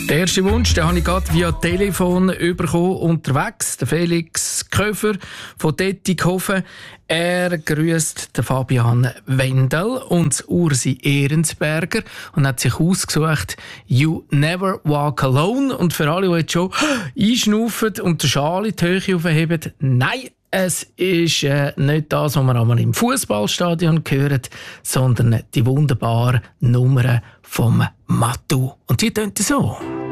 Der erste Wunsch, den habe ich gerade via Telefon bekommen unterwegs. Der Felix Köfer von Dettighofen. Er grüßt den Fabian Wendel und Ursi Ehrensberger und hat sich ausgesucht «You Never Walk Alone». Und für alle, die jetzt schon einschnaufen und den Schal in die Höhe aufheben, nein, es ist nicht das, was man einmal im Fußballstadion hört, sondern die wunderbare Nummer vom Mattu. Und die tönt so.